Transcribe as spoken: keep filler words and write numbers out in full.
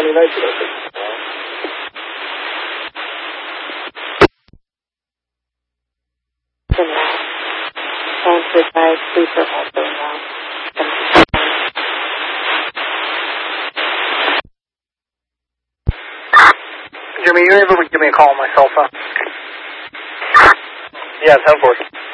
Friday night today. Guys, please are also now. Jimmy, you able to give me a call on my cell phone? Yeah, ten four.